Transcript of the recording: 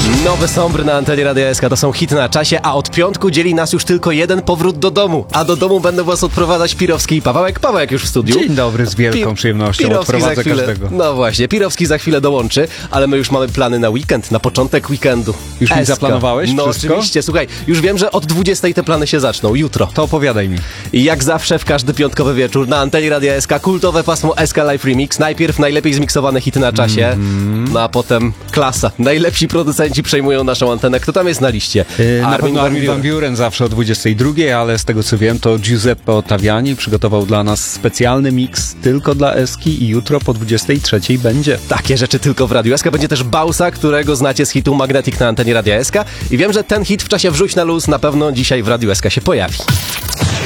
Nowy Sombr na antenie Radia SK to są hity na czasie, a od piątku dzieli nas już tylko jeden powrót do domu. A do domu będą was odprowadzać Pirowski i Pawełek. Pawełek już w studiu. Dzień dobry, z wielką przyjemnością Pirowski odprowadzę za chwilę, każdego. No właśnie, Pirowski za chwilę dołączy, ale my już mamy plany na weekend, na początek weekendu. Już mi SK. zaplanowałeś No wszystko? oczywiście, słuchaj, już wiem, że od 20 te plany się zaczną, jutro. To opowiadaj mi. I jak zawsze w każdy piątkowy wieczór na antenie Radia SK kultowe pasmo SK Live Remix. Najpierw najlepiej zmiksowane hity na czasie, no a potem klasa. Najlepsi producenci przejmują naszą antenę. Kto tam jest na liście? Na pewno Armin van Buuren zawsze o 22, ale z tego co wiem, to Giuseppe Ottaviani przygotował dla nas specjalny mix tylko dla Eski i jutro po 23 będzie. Takie rzeczy tylko w Radiu SK. Będzie też Bausa, którego znacie z hitu Magnetic na antenie Radia SK. I wiem, że ten hit w czasie Wrzuć na luz na pewno dzisiaj w Radiu SK się pojawi.